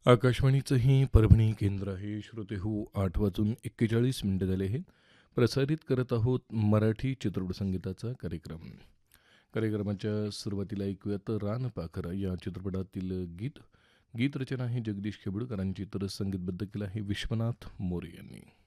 आकाशवाणीचं ही परभणी केंद्र आहे. श्रोते हो, 8:41 झाले आहेत. प्रसारित करत आहोत मराठी चित्रपट संगीताचा कार्यक्रम. कार्यक्रमाच्या सुरुवातीला ऐकूयात रानपाखर या चित्रपटातील गीत. गीत रचना आहे जगदीश खेबुडकरांची, तर संगीतबद्ध केलं आहे विश्वनाथ मोरे यांनी.